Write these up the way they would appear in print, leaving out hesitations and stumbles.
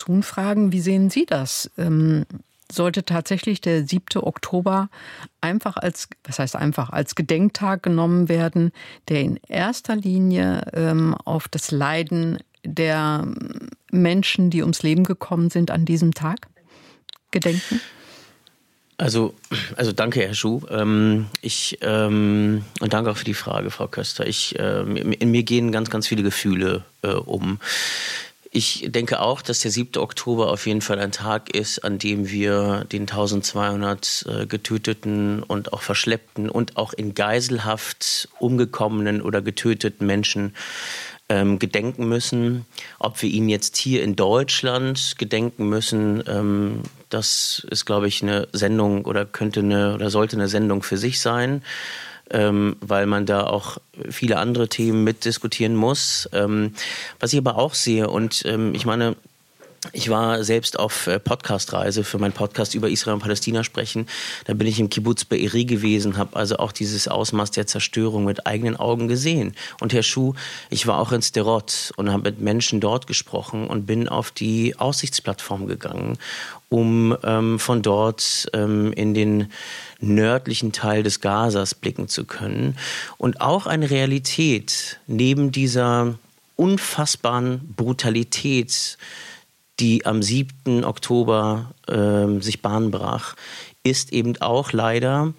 Thun fragen, wie sehen Sie das? Sollte tatsächlich der 7. Oktober als Gedenktag genommen werden, der in erster Linie auf das Leiden der Menschen, die ums Leben gekommen sind, an diesem Tag gedenken? Also danke, Herr Schuh. Und danke auch für die Frage, Frau Köster. In mir gehen ganz, ganz viele Gefühle um. Ich denke auch, dass der 7. Oktober auf jeden Fall ein Tag ist, an dem wir den 1200 getöteten und auch verschleppten und auch in Geiselhaft umgekommenen oder getöteten Menschen gedenken müssen. Ob wir ihn jetzt hier in Deutschland gedenken müssen, das ist, glaube ich, eine Sendung oder sollte eine Sendung für sich sein, weil man da auch viele andere Themen mitdiskutieren muss. Was ich aber auch sehe, und ich meine, ich war selbst auf Podcast-Reise für meinen Podcast über Israel und Palästina sprechen. Da bin ich im Kibbutz Be'eri gewesen, habe also auch dieses Ausmaß der Zerstörung mit eigenen Augen gesehen. Und Herr Schuh, ich war auch in Sderot und habe mit Menschen dort gesprochen und bin auf die Aussichtsplattform gegangen, um von dort in den nördlichen Teil des Gazas blicken zu können. Und auch eine Realität neben dieser unfassbaren Brutalität, die am 7. Oktober sich Bahn brach, ist eben auch leider,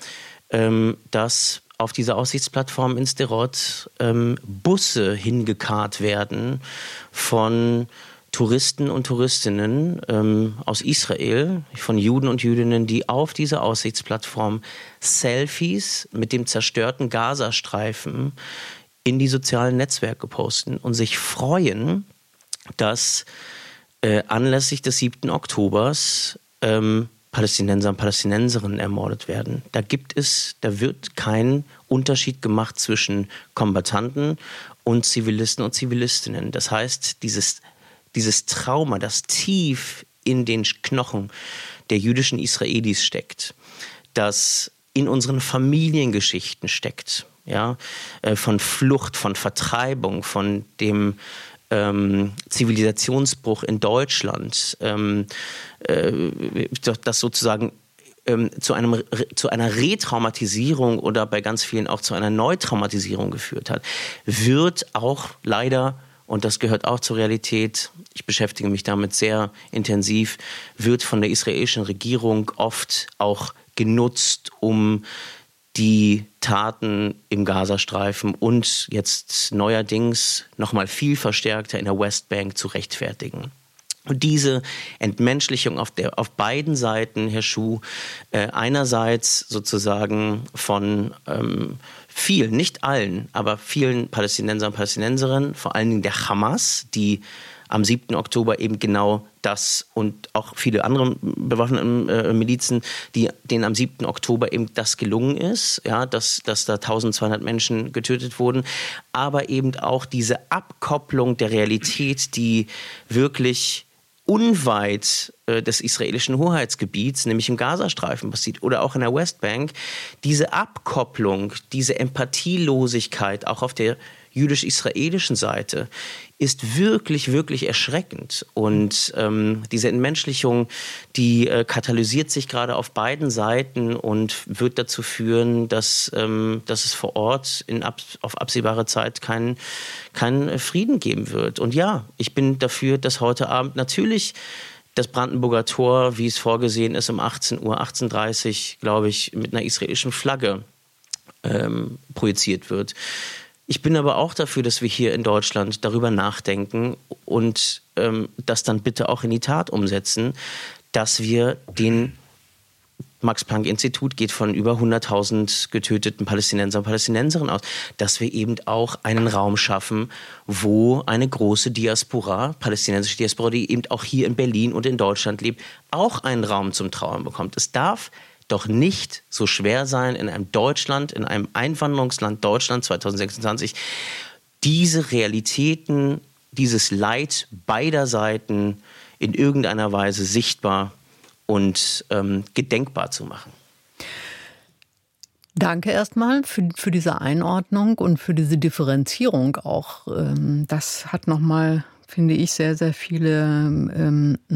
dass auf dieser Aussichtsplattform in Sderot Busse hingekarrt werden von Touristen und Touristinnen aus Israel, von Juden und Jüdinnen, die auf dieser Aussichtsplattform Selfies mit dem zerstörten Gazastreifen in die sozialen Netzwerke posten und sich freuen, dass anlässlich des 7. Oktobers Palästinenser und Palästinenserinnen ermordet werden. Da wird kein Unterschied gemacht zwischen Kombattanten und Zivilisten und Zivilistinnen. Das heißt, dieses Trauma, das tief in den Knochen der jüdischen Israelis steckt, das in unseren Familiengeschichten steckt, ja, von Flucht, von Vertreibung, von dem Zivilisationsbruch in Deutschland, das sozusagen zu einer Retraumatisierung oder bei ganz vielen auch zu einer Neutraumatisierung geführt hat, wird auch leider, und das gehört auch zur Realität, ich beschäftige mich damit sehr intensiv, wird von der israelischen Regierung oft auch genutzt, um die Taten im Gazastreifen und jetzt neuerdings noch mal viel verstärkter in der Westbank zu rechtfertigen. Und diese Entmenschlichung auf beiden Seiten, Herr Schuh, einerseits sozusagen von vielen, nicht allen, aber vielen Palästinensern und Palästinenserinnen, vor allen Dingen der Hamas, die am 7. Oktober eben genau das und auch viele andere bewaffnete Milizen, denen am 7. Oktober eben das gelungen ist, ja, dass da 1200 Menschen getötet wurden, aber eben auch diese Abkopplung der Realität, die wirklich unweit des israelischen Hoheitsgebiets, nämlich im Gazastreifen passiert oder auch in der Westbank, diese Abkopplung, diese Empathielosigkeit auch auf der jüdisch-israelischen Seite ist wirklich, wirklich erschreckend. Und diese Entmenschlichung, die katalysiert sich gerade auf beiden Seiten und wird dazu führen, dass es vor Ort auf absehbare Zeit keinen Frieden geben wird. Und ja, ich bin dafür, dass heute Abend natürlich das Brandenburger Tor, wie es vorgesehen ist, um 18 Uhr, 18:30 Uhr, glaube ich, mit einer israelischen Flagge projiziert wird. Ich bin aber auch dafür, dass wir hier in Deutschland darüber nachdenken und das dann bitte auch in die Tat umsetzen, dass wir den Max-Planck-Institut geht von über 100.000 getöteten Palästinenser und Palästinenserinnen aus, dass wir eben auch einen Raum schaffen, wo eine große Diaspora, palästinensische Diaspora, die eben auch hier in Berlin und in Deutschland lebt, auch einen Raum zum Trauern bekommt. Es darf doch nicht so schwer sein, in einem Deutschland, in einem Einwanderungsland Deutschland 2026, diese Realitäten, dieses Leid beider Seiten in irgendeiner Weise sichtbar und gedenkbar zu machen. Danke erstmal für diese Einordnung und für diese Differenzierung auch. Das hat nochmal, finde ich, sehr, sehr viele